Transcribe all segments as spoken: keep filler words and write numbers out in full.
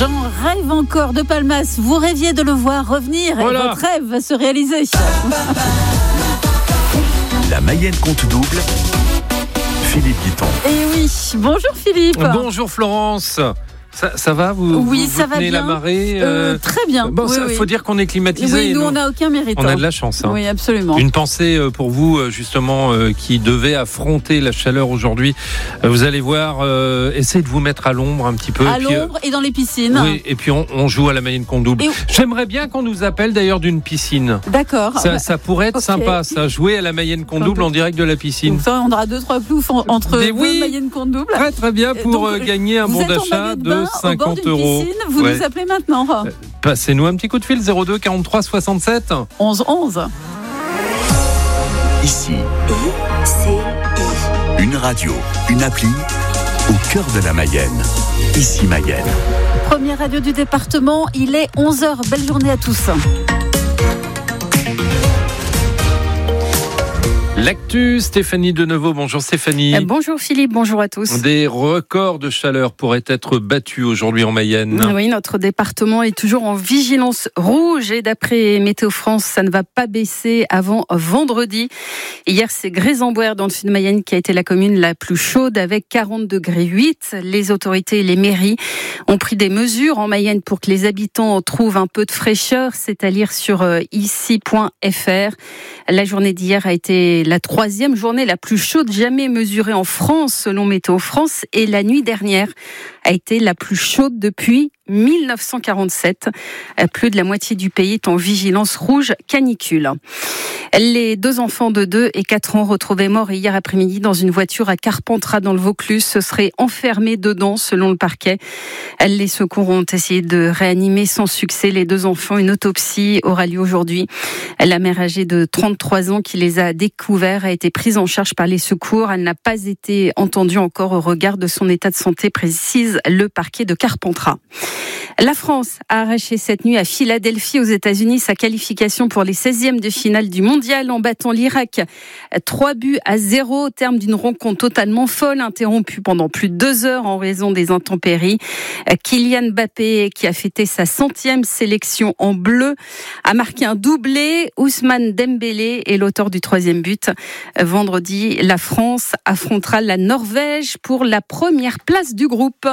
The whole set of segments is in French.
J'en rêve encore de Palmas. Vous rêviez de le voir revenir voilà. Et votre rêve va se réaliser. La Mayenne compte double. Philippe Guiton. Et oui, bonjour Philippe. Bonjour Florence. Ça, ça va vous Oui, vous ça va tenez bien. la marée euh, Très bien. Bon, oui, il oui. faut dire qu'on est climatisé. Oui, nous, on n'a aucun mérite. On a de la chance. Hein. Oui, absolument. Une pensée pour vous, justement, euh, qui devez affronter la chaleur aujourd'hui. Euh, vous allez voir, euh, essayez de vous mettre à l'ombre un petit peu. À et puis, l'ombre euh, et dans les piscines. Oui, et puis on, on joue à la Mayenne compte double. Et... J'aimerais bien qu'on nous appelle d'ailleurs d'une piscine. D'accord. Ça, ça pourrait être okay. sympa, ça, jouer à la Mayenne compte double en direct de la piscine. Donc ça, on aura deux, trois ploufs entre Mais deux oui, Mayenne compte double. Très, très bien pour donc, gagner un bon d'achat de cinquante euros. Piscine, vous ouais. nous appelez maintenant. Euh, Passez-nous un petit coup de fil, zéro deux quarante-trois soixante-sept onze onze. Ici, I C I. Une radio, une appli, au cœur de la Mayenne. Ici Mayenne. Première radio du département, il est onze heures. Belle journée à tous. L'actu, Stéphanie Denevaux. Bonjour Stéphanie. Bonjour Philippe, bonjour à tous. Des records de chaleur pourraient être battus aujourd'hui en Mayenne. Oui, notre département est toujours en vigilance rouge et d'après Météo France, ça ne va pas baisser avant vendredi. Hier, c'est Grézemboër dans le sud de Mayenne qui a été la commune la plus chaude avec quarante degrés huit. Les autorités et les mairies ont pris des mesures en Mayenne pour que les habitants trouvent un peu de fraîcheur, c'est à dire sur ici point f r. La journée d'hier a été la troisième journée la plus chaude jamais mesurée en France selon Météo France et la nuit dernière a été la plus chaude depuis mille neuf cent quarante-sept. Plus de la moitié du pays est en vigilance rouge canicule. Les deux enfants de deux et quatre ans retrouvés morts hier après-midi dans une voiture à Carpentras dans le Vaucluse se seraient enfermés dedans selon le parquet. Les secours ont essayé de réanimer sans succès les deux enfants. Une autopsie aura lieu aujourd'hui. La mère âgée de trente-trois ans qui les a découverts a été prise en charge par les secours. Elle n'a pas été entendue encore au regard de son état de santé, précise le parquet de Carpentras. La France a arraché cette nuit à Philadelphie aux États-Unis sa qualification pour les seizièmes de finale du mondial en battant l'Irak. Trois buts à zéro au terme d'une rencontre totalement folle, interrompue pendant plus de deux heures en raison des intempéries. Kylian Mbappé, qui a fêté sa centième sélection en bleu, a marqué un doublé. Ousmane Dembélé est l'auteur du troisième but. Vendredi, la France affrontera la Norvège pour la première place du groupe.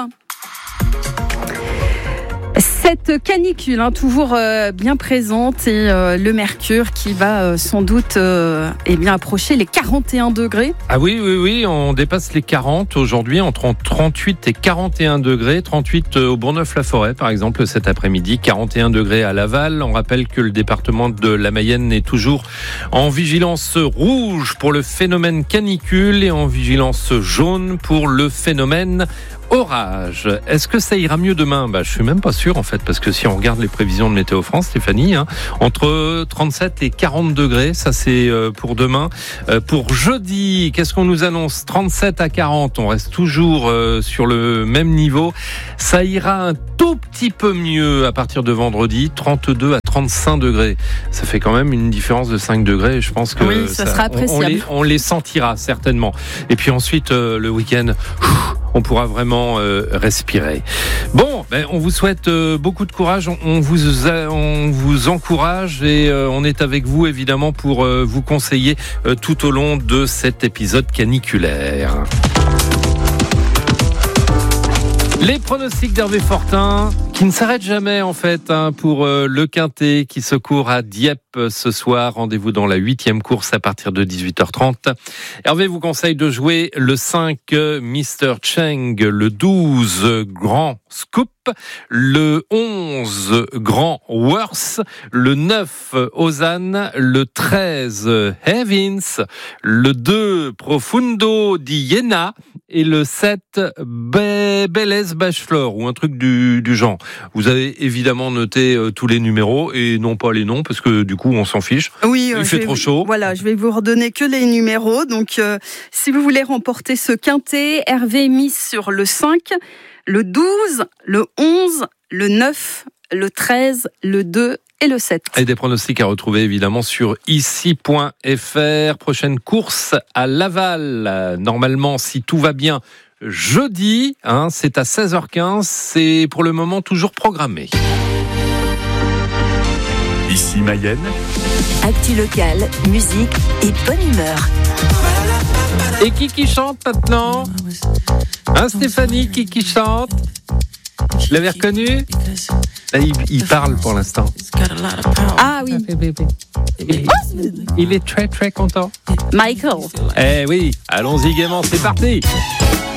Cette canicule, hein, toujours euh, bien présente, et euh, le mercure qui va euh, sans doute euh, eh bien, approcher les quarante et un degrés. Ah oui, oui, oui, on dépasse les quarante aujourd'hui, entre trente-huit et quarante et un degrés. trente-huit au Bourgneuf-la-Forêt, par exemple, cet après-midi. quarante et un degrés à Laval. On rappelle que le département de la Mayenne est toujours en vigilance rouge pour le phénomène canicule et en vigilance jaune pour le phénomène orage. Est-ce que ça ira mieux demain ? Bah, je suis même pas sûr en fait, parce que si on regarde les prévisions de Météo France, Stéphanie, hein, entre trente-sept et quarante degrés, ça c'est pour demain. Pour jeudi, qu'est-ce qu'on nous annonce ? trente-sept à quarante, on reste toujours sur le même niveau. Ça ira un tout petit peu mieux à partir de vendredi, trente-deux à trente-cinq degrés. Ça fait quand même une différence de cinq degrés. Je pense que oui, ça, ça sera appréciable. On, on, les, on les sentira certainement. Et puis ensuite, euh, le week-end, on pourra vraiment euh, respirer. Bon, ben, on vous souhaite euh, beaucoup de courage. On, on, vous, a, on vous encourage et euh, on est avec vous évidemment pour euh, vous conseiller euh, tout au long de cet épisode caniculaire. Les pronostics d'Hervé Fortin, qui ne s'arrêtent jamais en fait, hein, pour euh, le Quintet qui se court à Dieppe ce soir. Rendez-vous dans la huitième course à partir de dix-huit heures trente. Hervé vous conseille de jouer le cinq mister Cheng, le douze Grand Scoop, le onze Grand Worth, le neuf Ozan, le treize Heavens, le deux Profundo di Iena et le sept Be- Belles Bachelor ou un truc du, du genre. Vous avez évidemment noté euh, tous les numéros et non pas les noms parce que du coup on s'en fiche. Oui, il fait trop vais, chaud. Voilà, je vais vous redonner que les numéros. Donc euh, si vous voulez remporter ce quintet, Hervé mise sur le cinq, le douze, le onze, le neuf, le treize, le deux et le sept. Et des pronostics à retrouver évidemment sur ici point f r. Prochaine course à Laval. Normalement, si tout va bien, jeudi. Hein, c'est à seize heures quinze. C'est pour le moment toujours programmé. Ici Mayenne. Actu locale, musique et bonne humeur. Et qui qui chante maintenant? Hein, Stéphanie, qui qui chante? Je l'avais reconnu? Là, il, il parle pour l'instant. Ah oui, Il, il est très très content. Michael. Eh oui, allons-y gaiement, c'est parti.